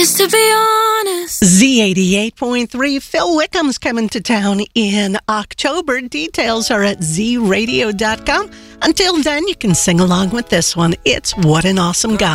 Just to be honest. Z88.3, Phil Wickham's coming to town in October. Details are at zradio.com. Until then, you can sing along with this one. It's What an Awesome Guy.